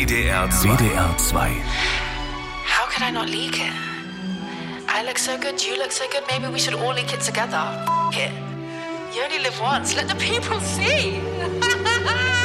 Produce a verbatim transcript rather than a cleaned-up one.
W D R zwei. W D R zwei. How could I not leak it? I look so good, you look so good, maybe we should all leak it together. F it. You only live once, let the people see.